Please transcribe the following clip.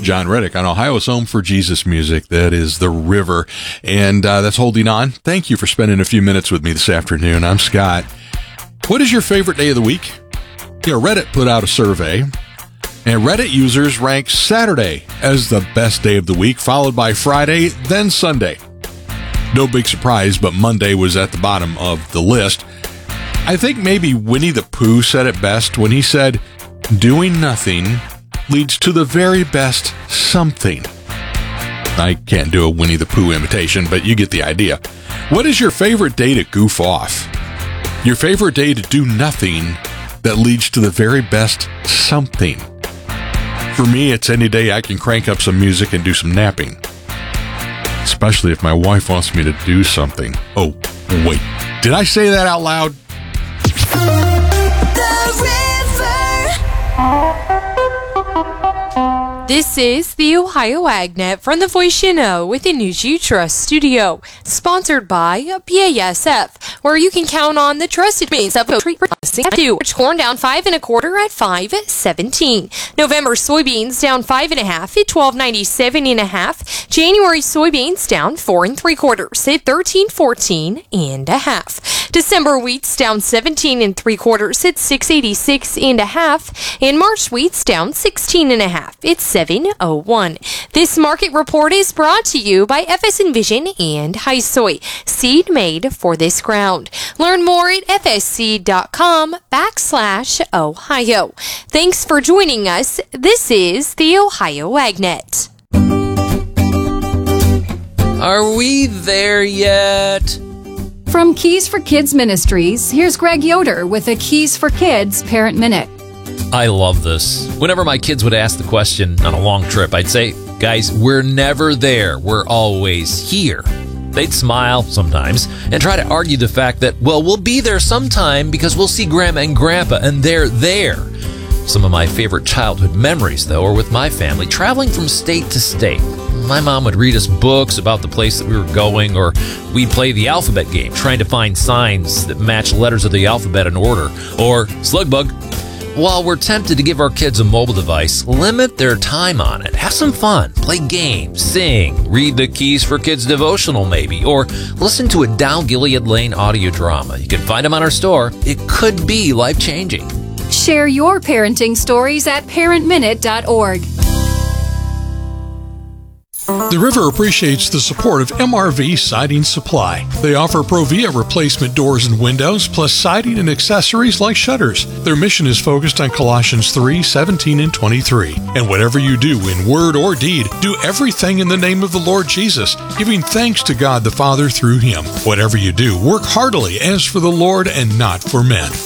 John Reddick on Ohio's Home for Jesus Music. That is The River, and that's Holding On. Thank you for spending a few minutes with me this afternoon. I'm Scott. What is your favorite day of the week? Reddit put out a survey, and Reddit users rank Saturday as the best day of the week, followed by Friday, then Sunday. No big surprise, but Monday was at the bottom of the list. I think maybe Winnie the Pooh said it best when he said, "Doing nothing leads to the very best something." I can't do a Winnie the Pooh imitation, but you get the idea. What is your favorite day to goof off? Your favorite day to do nothing that leads to the very best something? For me, it's any day I can crank up some music and do some napping. Especially if my wife wants me to do something. Oh, wait. Did I say that out loud? This is the Ohio AgNet from the Voice You Know with the News You Trust studio, sponsored by BASF, where you can count on the trusted means of corn down 5 1/4 at $5.17. November soybeans down 5 1/2 at $12.97 1/2. January soybeans down 4 3/4 at $13.14 1/2. December wheats down 17 3/4 at $6.86 1/2, and March wheats down 16 1/2 at $7.01. This market report is brought to you by FS Envision and Hi-Soy, seed made for this ground. Learn more at fsc.com/Ohio. Thanks for joining us. This is the Ohio AgNet. Are we there yet? From Keys for Kids Ministries, here's Greg Yoder with a Keys for Kids Parent Minute. I love this. Whenever my kids would ask the question on a long trip, I'd say, "Guys, we're never there. We're always here." They'd smile sometimes and try to argue the fact that, well, we'll be there sometime because we'll see Grandma and Grandpa and they're there. Some of my favorite childhood memories, though, are with my family traveling from state to state. My mom would read us books about the place that we were going, or we'd play the alphabet game, trying to find signs that match letters of the alphabet in order, or slug bug. While we're tempted to give our kids a mobile device, limit their time on it. Have some fun. Play games, sing, read the Keys for Kids devotional maybe, or listen to a Down Gilead Lane audio drama. You can find them on our store. It could be life-changing. Share your parenting stories at parentminute.org. The River appreciates the support of MRV Siding Supply. They offer Provia replacement doors and windows, plus siding and accessories like shutters. Their mission is focused on Colossians 3:17 and 23. And whatever you do in word or deed, do everything in the name of the Lord Jesus, giving thanks to God the Father through Him. Whatever you do, work heartily as for the Lord and not for men.